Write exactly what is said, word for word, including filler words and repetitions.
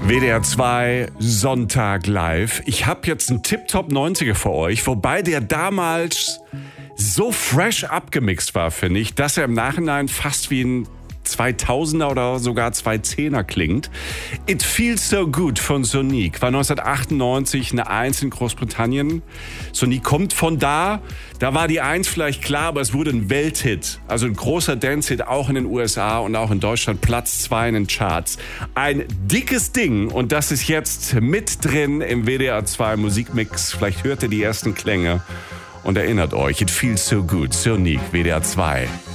W D R zwei Sonntag live. Ich habe jetzt einen Tip-Top neunziger für euch, wobei der damals so fresh abgemixt war, finde ich, dass er im Nachhinein fast wie ein zweitausender oder sogar zweihundertzehner klingt. It Feels So Good von Sonique war neunzehnhundertachtundneunzig eine Eins in Großbritannien. Sonique kommt von da. Da war die Eins vielleicht klar, aber es wurde ein Welthit. Also ein großer Dance-Hit, auch in den U S A und auch in Deutschland. Platz zwei in den Charts. Ein dickes Ding und das ist jetzt mit drin im W D R zwei Musikmix. Vielleicht hört ihr die ersten Klänge und erinnert euch. It Feels So Good. Sonique, W D R zwei.